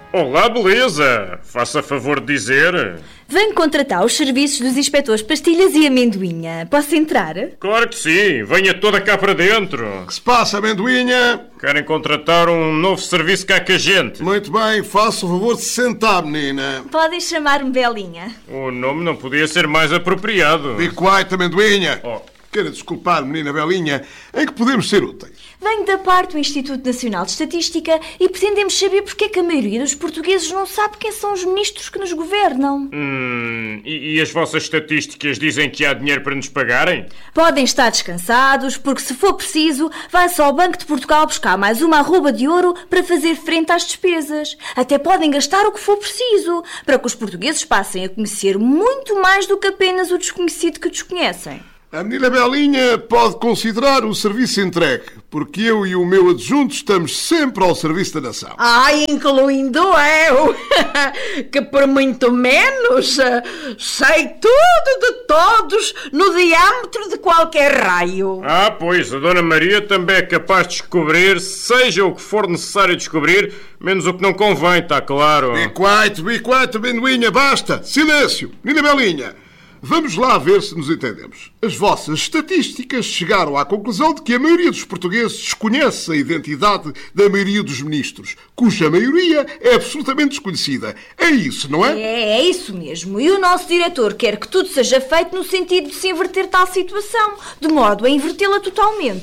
Olá, beleza! Faça favor de dizer... Venho contratar os serviços dos inspetores Pastilhas e Amendoinha. Posso entrar? Claro que sim! Venha toda cá para dentro! O que se passa, Amendoinha? Querem contratar um novo serviço cá com a gente? Muito bem, faça o favor de se sentar, menina. Podem chamar-me Belinha. O nome não podia ser mais apropriado. Be quiet, Amendoinha. Oh. Quero desculpar, menina Belinha, em que podemos ser úteis? Venho da parte do Instituto Nacional de Estatística e pretendemos saber porque é que a maioria dos portugueses não sabe quem são os ministros que nos governam. E as vossas estatísticas dizem que há dinheiro para nos pagarem? Podem estar descansados, porque se for preciso, vai-se ao Banco de Portugal buscar mais uma arroba de ouro para fazer frente às despesas. Até podem gastar o que for preciso, para que os portugueses passem a conhecer muito mais do que apenas o desconhecido que desconhecem. A menina Belinha pode considerar o serviço entregue, porque eu e o meu adjunto estamos sempre ao serviço da nação. Incluindo eu, que por muito menos sei tudo de todos no diâmetro de qualquer raio. Pois, a Dona Maria também é capaz de descobrir, seja o que for necessário descobrir, menos o que não convém, está claro? Be quiet, Amendoinha, basta! Silêncio! Menina Belinha! Vamos lá ver se nos entendemos. As vossas estatísticas chegaram à conclusão de que a maioria dos portugueses desconhece a identidade da maioria dos ministros, cuja maioria é absolutamente desconhecida. É isso, não é? É isso mesmo. E o nosso diretor quer que tudo seja feito no sentido de se inverter tal situação, de modo a invertê-la totalmente.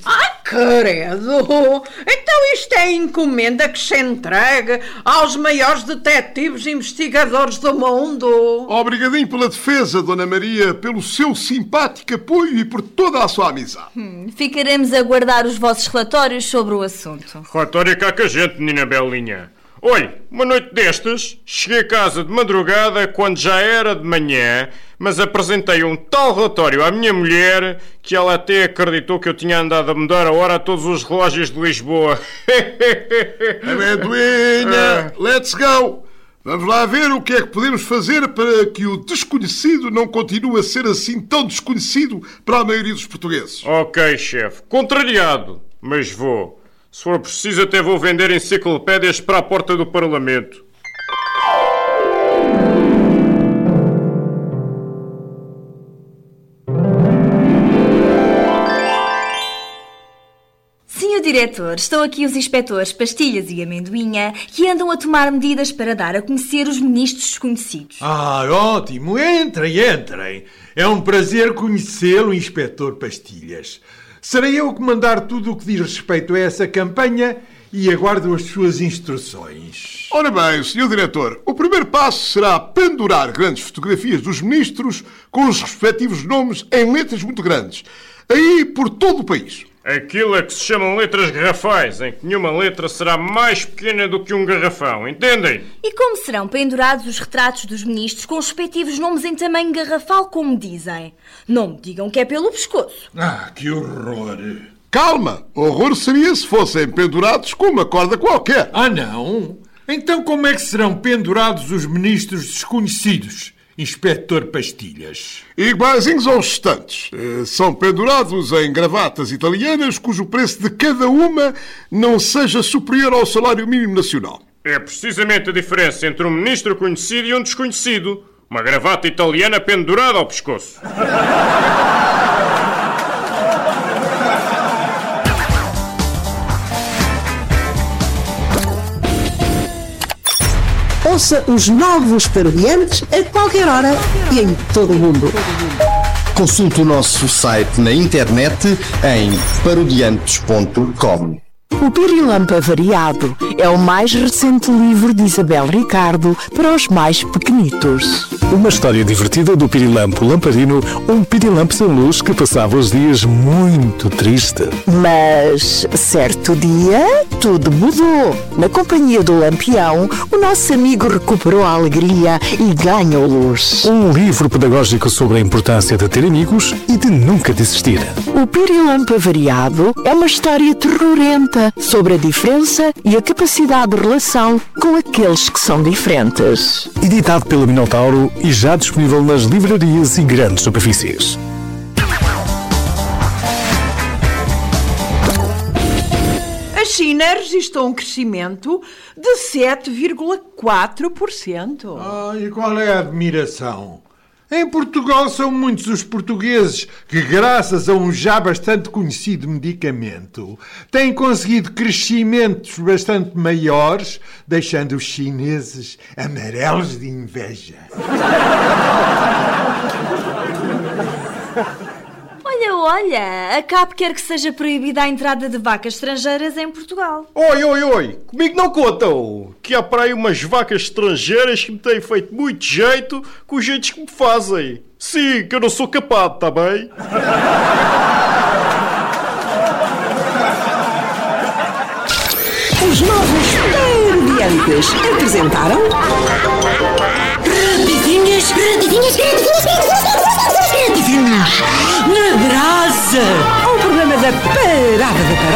Credo! Então isto é encomenda que se entregue aos maiores detetives e investigadores do mundo. Obrigadinho pela defesa, Dona Maria, pelo seu simpático apoio e por toda a sua amizade. Ficaremos a aguardar os vossos relatórios sobre o assunto. Relatório cá com a gente, menina Belinha. Olhe, uma noite destas, cheguei a casa de madrugada quando já era de manhã, mas apresentei um tal relatório à minha mulher que ela até acreditou que eu tinha andado a mudar a hora a todos os relógios de Lisboa. Amendoinha, let's go! Vamos lá ver o que é que podemos fazer para que o desconhecido não continue a ser assim tão desconhecido para a maioria dos portugueses. Ok, chefe. Contrariado, mas vou. Se for preciso, até vou vender enciclopédias para a porta do Parlamento. Senhor diretor, estão aqui os inspetores Pastilhas e Amendoinha que andam a tomar medidas para dar a conhecer os ministros desconhecidos. Ótimo. Entrem. É um prazer conhecê-lo, inspetor Pastilhas. Serei eu que mandar tudo o que diz respeito a essa campanha e aguardo as suas instruções. Ora bem, senhor diretor, o primeiro passo será pendurar grandes fotografias dos ministros com os respectivos nomes em letras muito grandes, aí por todo o país. Aquilo é que se chamam letras garrafais, em que nenhuma letra será mais pequena do que um garrafão, entendem? E como serão pendurados os retratos dos ministros com os respectivos nomes em tamanho garrafal, como dizem? Não me digam que é pelo pescoço. Que horror! Calma, horror seria se fossem pendurados com uma corda qualquer. Não? Então como é que serão pendurados os ministros desconhecidos, inspetor Pastilhas? Iguaizinhos aos estantes. São pendurados em gravatas italianas cujo preço de cada uma não seja superior ao salário mínimo nacional. É precisamente a diferença entre um ministro conhecido e um desconhecido. Uma gravata italiana pendurada ao pescoço. Ouça os novos Parodiantes a qualquer hora e em todo o mundo. Consulte o nosso site na internet em parodiantes.com. O Pirilampo Avariado é o mais recente livro de Isabel Ricardo para os mais pequenitos. Uma história divertida do Pirilampo Lamparino, um pirilampo sem luz que passava os dias muito triste. Mas, certo dia, tudo mudou. Na companhia do Lampião, o nosso amigo recuperou a alegria e ganhou luz. Um livro pedagógico sobre a importância de ter amigos e de nunca desistir. O Pirilampo Avariado é uma história terrorenta sobre a diferença e a capacidade de relação com aqueles que são diferentes. Editado pelo Minotauro e já disponível nas livrarias e grandes superfícies. A China registrou um crescimento de 7,4%. E qual é a admiração? Em Portugal são muitos os portugueses que, graças a um já bastante conhecido medicamento, têm conseguido crescimentos bastante maiores, deixando os chineses amarelos de inveja. Olha, a CAP quer que seja proibida a entrada de vacas estrangeiras em Portugal. Oi, comigo não contam, que há para aí umas vacas estrangeiras que me têm feito muito jeito com os jeitos que me fazem. Sim, que eu não sou capaz, tá bem? Os novos Parodiantes apresentaram... Rapidinhas na brasa! Um programa da Parada da Paródia.